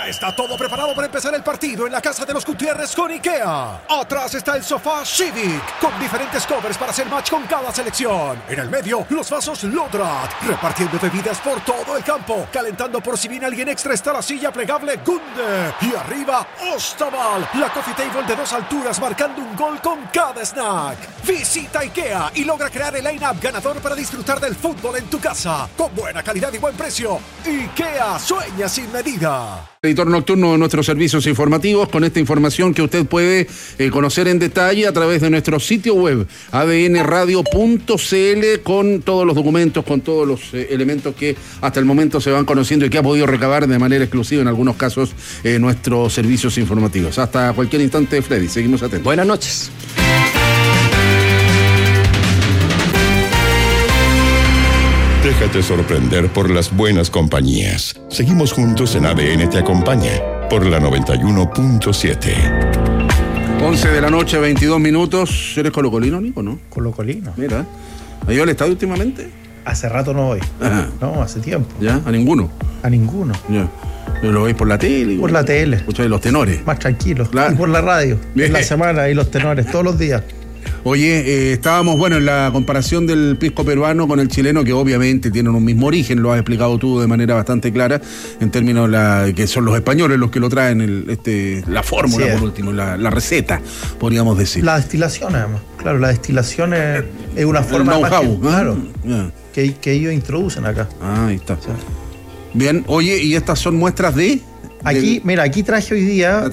Ya está todo preparado para empezar el partido en la casa de los Gutiérrez con IKEA. Atrás está el sofá Civic, con diferentes covers para hacer match con cada selección. En el medio, los vasos Lodrat, repartiendo bebidas por todo el campo. Calentando por si viene alguien extra está la silla plegable Gunde. Y arriba, Ostaval, la coffee table de 2 alturas marcando un gol con cada snack. Visita IKEA y logra crear el line-up ganador para disfrutar del fútbol en tu casa. Con buena calidad y buen precio. IKEA, sueña sin medida. Editor nocturno de nuestros servicios informativos, con esta información que usted puede conocer en detalle a través de nuestro sitio web adnradio.cl, con todos los documentos, con todos los elementos que hasta el momento se van conociendo y que ha podido recabar de manera exclusiva en algunos casos nuestros servicios informativos. Hasta cualquier instante, Freddy, seguimos atentos. Buenas noches. Déjate sorprender por las buenas compañías. Seguimos juntos en ADN Te Acompaña, por la 91.7. 11 de la noche, 22 minutos. ¿Eres colocolino, Nico, no? Colocolino. Mira, ¿has ido al estadio últimamente? Hace rato no voy. Ajá. No, hace tiempo. ¿Ya? ¿A ninguno? A ninguno. Ya. ¿Lo veis por la tele? Por la tele. ¿Escucháis los tenores? Más tranquilo. Claro. Y por la radio. Bien. En la semana y los tenores, todos los días. Oye, estábamos, en la comparación del pisco peruano con el chileno, que obviamente tienen un mismo origen, lo has explicado tú de manera bastante clara, en términos que son los españoles los que lo traen, la fórmula, por último, la receta, podríamos decir. La destilación, además. Claro, la destilación es una forma el know-how, claro, que ellos introducen acá. Ah, ahí está. Bien, oye, ¿y estas son muestras de...? Aquí, mira, aquí traje hoy día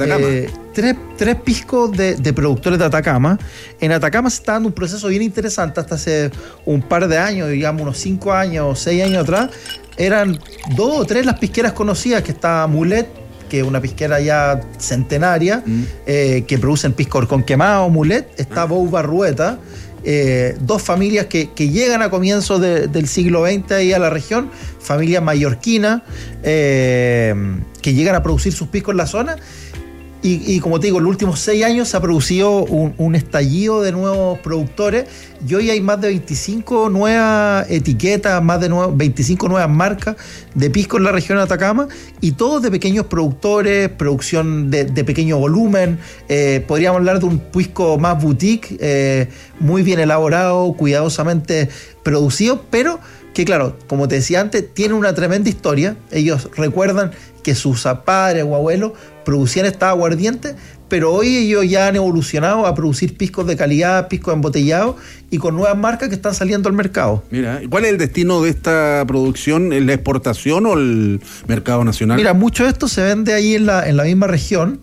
tres piscos de productores de Atacama. En Atacama se está dando un proceso bien interesante. Hasta hace un par de años, digamos unos 5 años, 6 años atrás, eran 2 o 3 las pisqueras conocidas, que está Mulet, que es una pisquera ya centenaria, que producen pisco horcón quemado, Mulet, está Bou Barrueta. 2 familias que llegan a comienzos del siglo XX ahí a la región, familias mallorquinas, que llegan a producir sus piscos en la zona. Y como te digo, en los últimos 6 años se ha producido un estallido de nuevos productores y hoy hay más de 25 nuevas etiquetas, más de 25 nuevas marcas de pisco en la región de Atacama, y todos de pequeños productores, producción de pequeño volumen. Podríamos hablar de un pisco más boutique, muy bien elaborado, cuidadosamente producido, pero que claro, como te decía antes, tiene una tremenda historia. Ellos recuerdan que sus padres o abuelos producían esta aguardiente, pero hoy ellos ya han evolucionado a producir piscos de calidad, piscos embotellados y con nuevas marcas que están saliendo al mercado. Mira, ¿cuál es el destino de esta producción? ¿La exportación o el mercado nacional? Mira, mucho de esto se vende ahí en la misma región.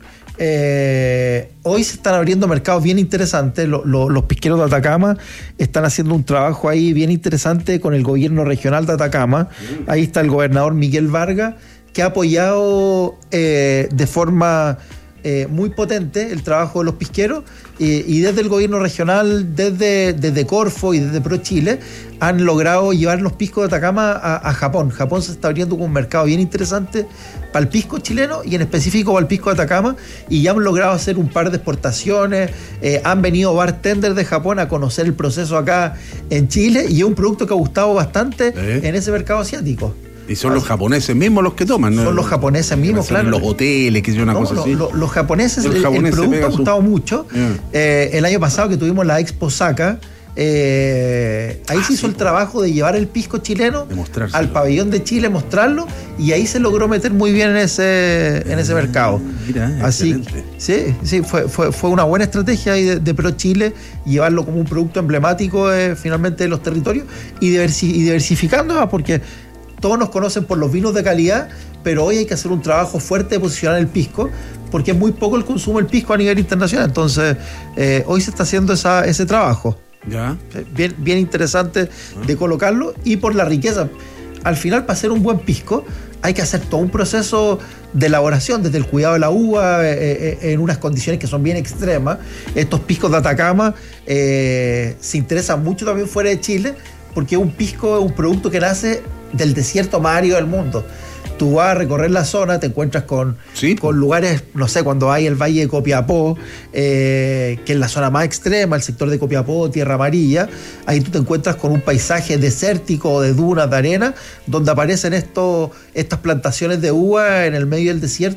Hoy se están abriendo mercados bien interesantes. Los pisqueros de Atacama están haciendo un trabajo ahí bien interesante con el gobierno regional de Atacama. Ahí está el gobernador Miguel Vargas, que ha apoyado de forma muy potente el trabajo de los pisqueros, y desde el gobierno regional, desde Corfo y desde ProChile, han logrado llevar los piscos de Atacama a Japón. Japón se está abriendo con un mercado bien interesante para el pisco chileno y en específico para el pisco de Atacama, y ya han logrado hacer un par de exportaciones. Han venido bartenders de Japón a conocer el proceso acá en Chile, y es un producto que ha gustado bastante en ese mercado asiático. Y son los japoneses mismos los que toman, ¿no? Son los japoneses mismos, claro. Los hoteles, que es una cosa así. Los japoneses, el producto ha gustado mucho. El año pasado que tuvimos la Expo Saca, ahí se hizo el trabajo de llevar el pisco chileno al pabellón de Chile, mostrarlo, y ahí se logró meter muy bien en ese mercado. Mira, así, sí, fue una buena estrategia ahí de ProChile, llevarlo como un producto emblemático finalmente de los territorios, y diversificando, porque todos nos conocen por los vinos de calidad, pero hoy hay que hacer un trabajo fuerte de posicionar el pisco, porque es muy poco el consumo del pisco a nivel internacional. Entonces, hoy se está haciendo ese trabajo. Ya. Bien interesante de colocarlo, y por la riqueza. Al final, para hacer un buen pisco, hay que hacer todo un proceso de elaboración, desde el cuidado de la uva, en unas condiciones que son bien extremas. Estos piscos de Atacama se interesan mucho también fuera de Chile, porque un pisco es un producto que nace del desierto más árido del mundo. Tú vas a recorrer la zona, te encuentras con lugares, no sé, cuando hay el Valle de Copiapó, que es la zona más extrema, el sector de Copiapó, Tierra Amarilla. Ahí tú te encuentras con un paisaje desértico de dunas, de arena, donde aparecen estas plantaciones de uva en el medio del desierto,